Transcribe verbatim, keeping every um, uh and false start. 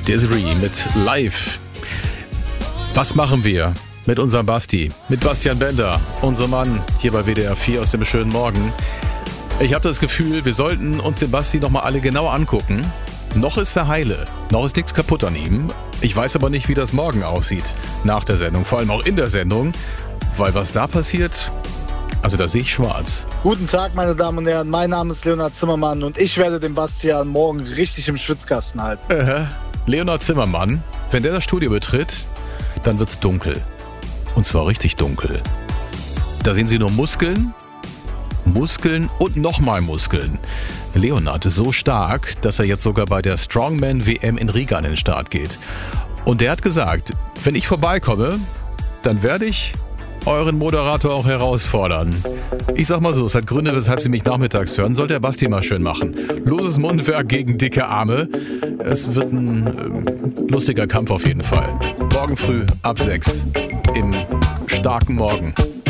Desiree mit Live. Was machen wir mit unserem Basti? Mit Bastian Bender, unser Mann hier bei W D R vier aus dem schönen Morgen. Ich habe das Gefühl, wir sollten uns den Basti nochmal alle genau angucken. Noch ist er heile, noch ist nichts kaputt an ihm. Ich weiß aber nicht, wie das morgen aussieht, nach der Sendung, vor allem auch in der Sendung. Weil was da passiert, also da sehe ich schwarz. Guten Tag, meine Damen und Herren, mein Name ist Leonhard Zimmermann und ich werde den Bastian morgen richtig im Schwitzkasten halten. Äh, Leonhard Zimmermann, wenn der das Studio betritt, dann wird's dunkel. Und zwar richtig dunkel. Da sehen Sie nur Muskeln, Muskeln und nochmal Muskeln. Leonhard ist so stark, dass er jetzt sogar bei der Strongman W M in Riga an den Start geht. Und der hat gesagt, wenn ich vorbeikomme, dann werde ich euren Moderator auch herausfordern. Ich sag mal so, es hat Gründe, weshalb Sie mich nachmittags hören. Soll der Basti mal schön machen. Loses Mundwerk gegen dicke Arme. Es wird ein äh, lustiger Kampf auf jeden Fall. Morgen früh ab sechs im starken Morgen.